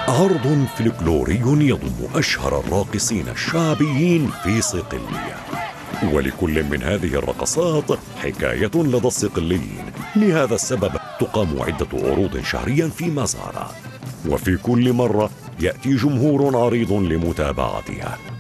عرض فلكلوري يضم أشهر الراقصين الشعبيين في صقلية، ولكل من هذه الرقصات حكاية لدى الصقليين. لهذا السبب تقام عدة عروض شهريا في مزارة، وفي كل مرة يأتي جمهور عريض لمتابعتها.